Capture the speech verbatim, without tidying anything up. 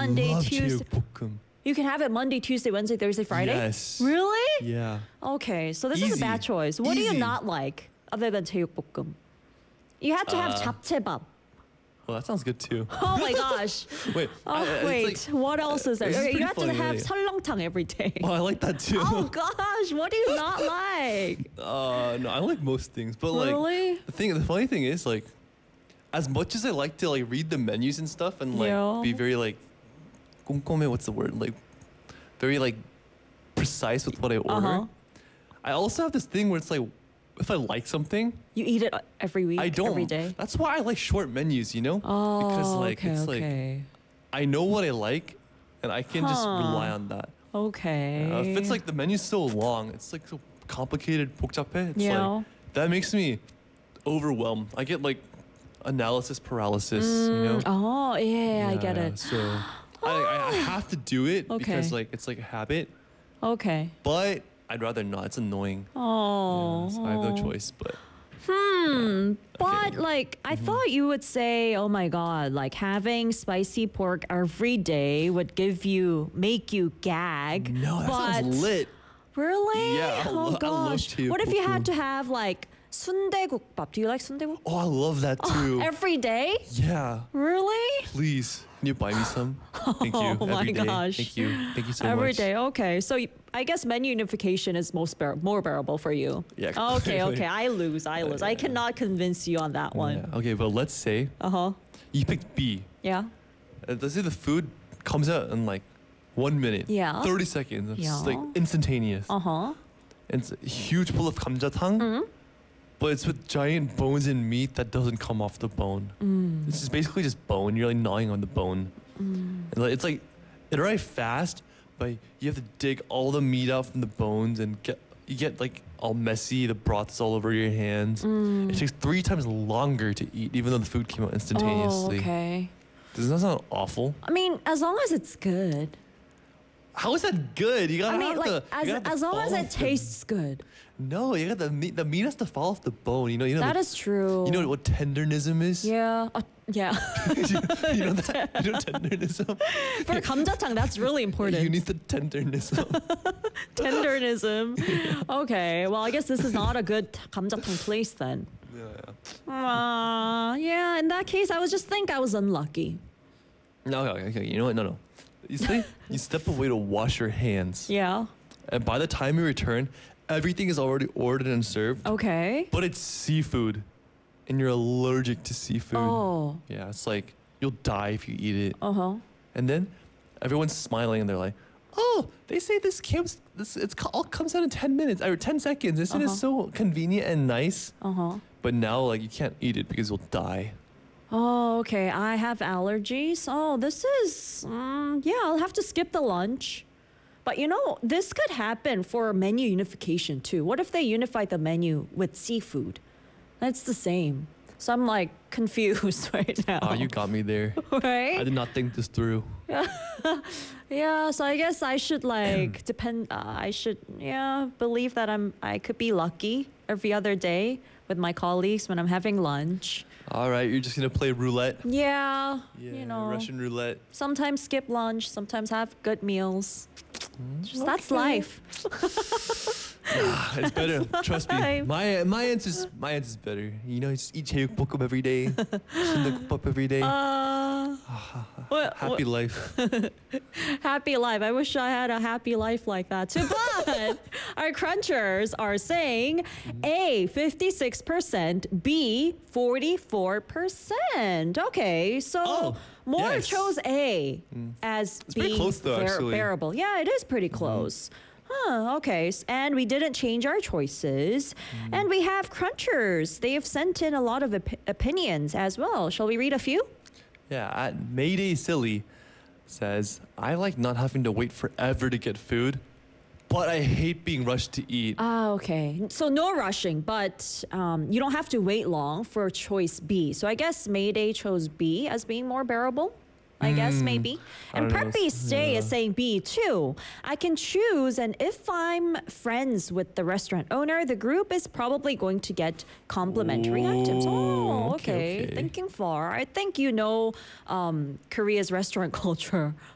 Monday, love Tuesday. 제육볶음. You can have it Monday, Tuesday, Wednesday, Thursday, Friday? Yes. Really? Yeah. Okay, so this is a Easy. bad choice. What do you Easy. not like other than 제육볶음? You have to have Uh, 잡채밥. Well, that sounds good too. Oh my gosh. Wait. Oh, I- I- it's wait. like- What else is there? this is Okay, you pretty have to funny, have like- 설렁탕 every day. Oh, I like that too. Oh gosh, what do you not like? Uh, no, I like most things, but like Really? the thing, the funny thing is like, as much as I like to like read the menus and stuff and like Yeah. be very like, 꼼꼼해, what's the word? Like, very like precise with what I order. Uh-huh. I also have this thing where it's like, if I like something, You eat it every week, I don't. every day? That's why I like short menus, you know? Oh, because like okay, it's like okay. I know what I like, and I can just Huh. rely on that. Okay. Uh, if it's like the menu's so long, it's like so complicated, 복잡해. It's Yeah. like that makes me overwhelmed. I get like analysis paralysis, you know. Oh, yeah, I get Yeah, it. So I, I I have to do it because Okay. like it's like a habit, Okay. but I'd rather not. It's annoying. Oh. Yeah, so I have no choice. But Hmm. But Okay. like, I Mm-hmm. thought you would say, oh my God, like having spicy pork every day would give you, make you gag. no, that but sounds lit. Really? Yeah, I oh lo- I love gosh. What if you had 제육볶음. to have like 순대국밥? Do you like 순대국? Oh, I love that too. Every day? Yeah, Really? please. Can you buy me some? Thank you. Oh my Every day. gosh. Thank you. Thank you so Every much. day. Okay. So y- I guess menu unification is most bear- more bearable for you. Yeah, Okay. clearly. Okay. I lose. I lose. I cannot convince you on that one. Yeah. Okay, but let's say Uh huh. you picked B. Yeah. Uh, let's say the food comes out in like one minute. Yeah. thirty seconds. It's just like Yeah. instantaneous. Uh huh. And it's a huge bowl of 감자탕, Mm-hmm. but it's with giant bones and meat that doesn't come off the bone. Mm. It's just basically just bone. You're like gnawing on the bone. And like, it's like it arrived fast, but you have to dig all the meat out from the bones and get you get like all messy. The broth's all over your hands. Mm. It takes three times longer to eat, even though the food came out Oh, instantaneously. okay. Doesn't that sound awful? I mean, as long as it's good. How is that good? You gotta I mean, have like the, as you gotta have as the long as fall it off the- tastes good. No, you got the meat. The meat has to fall off the bone. You know, you know. That the, is true. You know what tendernism is? Yeah. Uh, yeah. you know that. You know tendernism. For 감자탕, that's really important. You need the tendernism. tendernism. Okay. Well, I guess this is not a good 감자탕 place then. yeah, Uh, yeah. In that case, I would just think I was unlucky. yeah. No, okay, okay. You know what? No, no. You stay, you step away to wash your hands, Yeah. and by the time you return, everything is already ordered and served. Okay. But it's seafood, and you're allergic to seafood. Oh. Yeah, it's like you'll die if you eat it. Uh huh. And then everyone's smiling and they're like, "Oh, they say this comes this it's co- all comes out in ten minutes or ten seconds. Isn't Uh-huh. it so convenient and nice?" Uh huh. But now like you can't eat it because you'll die. Oh, okay. I have allergies. Oh, this is, um, yeah, I'll have to skip the lunch. But you know, this could happen for menu unification too. What if they unified the menu with seafood? That's the same. So I'm like confused right now. Oh, you got me there. I right? did not think this through. Yeah, so I guess I should like depend. Uh, I should yeah believe that I'm. I could be lucky every other day with my colleagues when I'm having lunch. All right, you're just gonna play roulette. Yeah, Yeah, you know. Russian roulette. Sometimes skip lunch. Sometimes have good meals. Just, That's Okay. life. Ah, it's better. Trust me. life. My my answer's my answer's better. You know, just eat 제육볶음 every day, 순대국밥 every day. Uh, what, Happy what- life. happy life. I wish I had a happy life like that too. But our crunchers are saying A, fifty-six percent, B, forty-four percent. Okay, so Oh, more yes. chose A as It's pretty being close though, bear- actually. bearable. Yeah, it is pretty close. Huh, okay. S- And we didn't change our choices. And we have crunchers. They have sent in a lot of op- opinions as well. Shall we read a few? Yeah, at Mayday Silly says, I like not having to wait forever to get food, but I hate being rushed to eat. Ah, okay. So no rushing, but um, you don't have to wait long for choice B. So I guess Mayday chose B as being more bearable. I guess maybe. I And don't know, Preppy it's- Stay is yeah. saying B too. I can choose, and if I'm friends with the restaurant owner, the group is probably going to get complimentary items. Ooh, Oh, okay, okay. okay. Thinking far. I think you know um, Korea's restaurant culture